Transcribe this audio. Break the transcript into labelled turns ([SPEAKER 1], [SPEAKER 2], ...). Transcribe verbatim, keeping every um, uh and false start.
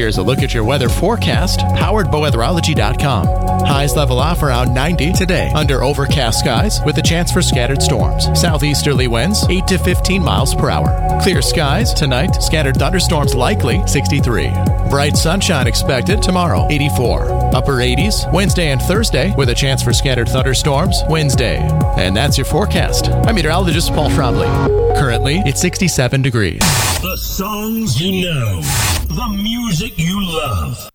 [SPEAKER 1] Here's a look at your weather forecast, powered by weatherology dot com. Highs level off around ninety today, under overcast skies with a chance for scattered storms. Southeasterly winds eight to fifteen miles per hour. Clear skies tonight, scattered thunderstorms likely, sixty-three. Bright sunshine expected tomorrow, eighty-four. Upper eighties Wednesday and Thursday with a chance for scattered thunderstorms Wednesday. And that's your forecast. I'm meteorologist Paul Trombley. Currently, it's sixty-seven degrees.
[SPEAKER 2] The songs you know, the music you love.